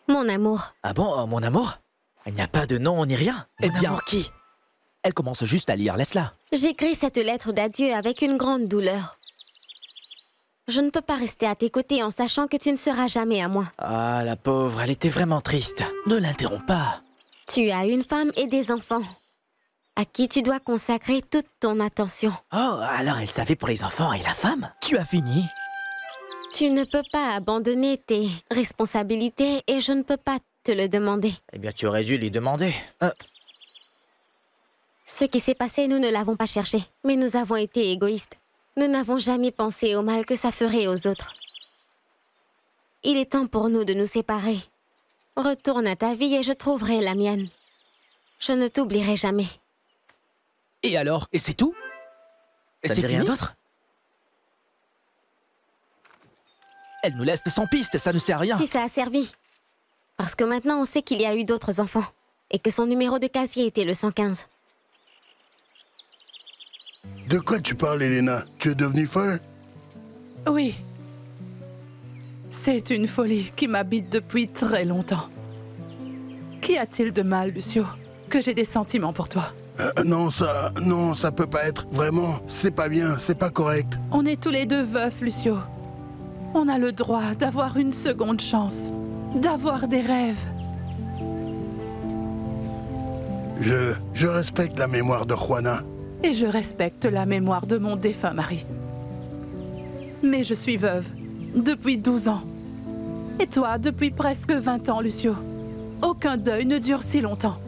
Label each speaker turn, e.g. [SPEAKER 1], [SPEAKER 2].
[SPEAKER 1] Mon amour.
[SPEAKER 2] Ah bon, mon amour? Il n'y a pas de nom ni rien.
[SPEAKER 3] Eh
[SPEAKER 2] Mon
[SPEAKER 3] bien,
[SPEAKER 2] amour qui?
[SPEAKER 3] elle commence juste à lire, laisse-la.
[SPEAKER 1] J'écris cette lettre d'adieu avec une grande douleur. Je ne peux pas rester à tes côtés en sachant que tu ne seras jamais à moi.
[SPEAKER 2] Ah, la pauvre, elle était vraiment triste.
[SPEAKER 3] Ne l'interromps pas.
[SPEAKER 1] Tu as une femme et des enfants, à qui tu dois consacrer toute ton attention.
[SPEAKER 2] Oh, alors elle savait pour les enfants et la femme?
[SPEAKER 3] Tu as fini?
[SPEAKER 1] Tu ne peux pas abandonner tes responsabilités et je ne peux pas te le demander.
[SPEAKER 2] Eh bien, tu aurais dû lui demander.
[SPEAKER 1] Ce qui s'est passé, nous ne l'avons pas cherché, mais nous avons été égoïstes. Nous n'avons jamais pensé au mal que ça ferait aux autres. Il est temps pour nous de nous séparer. Retourne à ta vie et je trouverai la mienne. Je ne t'oublierai jamais.
[SPEAKER 3] Et alors? Et c'est tout?
[SPEAKER 2] Ça
[SPEAKER 3] C'est
[SPEAKER 2] dit rien
[SPEAKER 3] fini?
[SPEAKER 2] d'autre?
[SPEAKER 3] Elle nous laisse sans piste, ça ne sert à rien.
[SPEAKER 1] Si ça a servi. Parce que maintenant, on sait qu'il y a eu d'autres enfants. Et que son numéro de casier était le 115.
[SPEAKER 4] De quoi tu parles, Elena? Tu es devenue folle?
[SPEAKER 5] Oui. C'est une folie qui m'habite depuis très longtemps. Qu'y a-t-il de mal, Lucio, que j'ai des sentiments pour toi?
[SPEAKER 4] Non, ça peut pas être. Vraiment, c'est pas bien, c'est pas correct.
[SPEAKER 5] On est tous les deux veufs, Lucio. On a le droit d'avoir une seconde chance, d'avoir des rêves.
[SPEAKER 4] Je respecte la mémoire de Juana.
[SPEAKER 5] Et je respecte la mémoire de mon défunt mari. Mais je suis veuve depuis 12 ans. Et toi, depuis presque 20 ans, Lucio. Aucun deuil ne dure si longtemps.